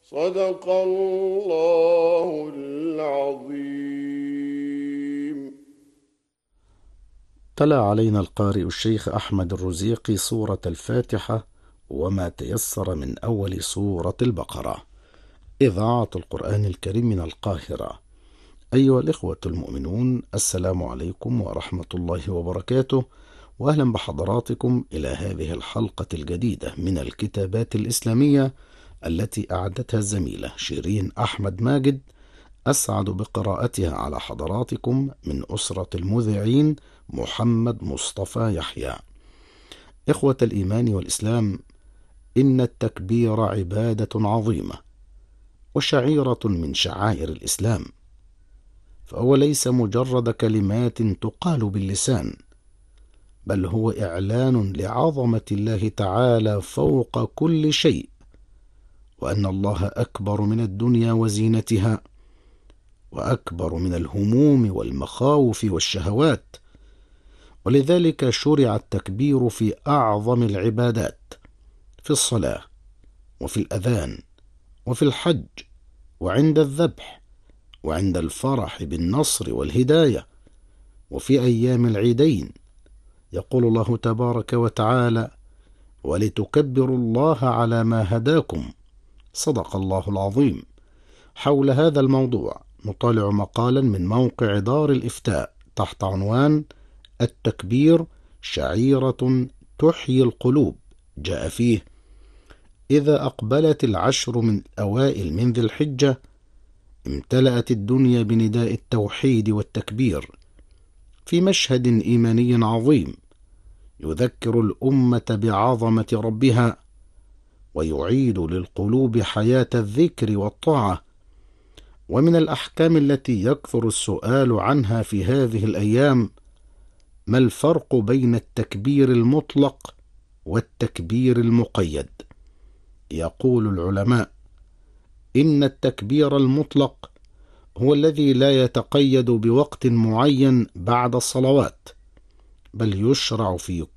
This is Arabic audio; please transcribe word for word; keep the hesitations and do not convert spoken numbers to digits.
صدق الله العظيم. تلا علينا القارئ الشيخ أحمد الرزيقي سورة الفاتحة وما تيسر من أول سورة البقرة. إذاعة القرآن الكريم من القاهرة. أيها الإخوة المؤمنون، السلام عليكم ورحمة الله وبركاته، وأهلا بحضراتكم إلى هذه الحلقة الجديدة من الكتابات الإسلامية التي أعدتها الزميلة شيرين أحمد ماجد. أسعد بقراءتها على حضراتكم من أسرة المذيعين محمد مصطفى يحيى. إخوة الإيمان والإسلام، إن التكبير عبادة عظيمة وشعيرة من شعائر الإسلام، فهو ليس مجرد كلمات تقال باللسان، بل هو إعلان لعظمة الله تعالى فوق كل شيء، وأن الله أكبر من الدنيا وزينتها، وأكبر من الهموم والمخاوف والشهوات. ولذلك شرع التكبير في أعظم العبادات، في الصلاة وفي الأذان وفي الحج وعند الذبح وعند الفرح بالنصر والهداية وفي أيام العيدين. يقول الله تبارك وتعالى: ولتكبروا الله على ما هداكم. صدق الله العظيم. حول هذا الموضوع نطالع مقالا من موقع دار الإفتاء تحت عنوان التكبير شعيرة تحيي القلوب. جاء فيه: إذا أقبلت العشر من أوائل من ذي الحجة امتلأت الدنيا بنداء التوحيد والتكبير، في مشهد إيماني عظيم يذكر الأمة بعظمة ربها، ويعيد للقلوب حياة الذكر والطاعة. ومن الأحكام التي يكثر السؤال عنها في هذه الأيام: ما الفرق بين التكبير المطلق والتكبير المقيد؟ يقول العلماء: إن التكبير المطلق هو الذي لا يتقيد بوقت معين بعد الصلوات، بل يشرع في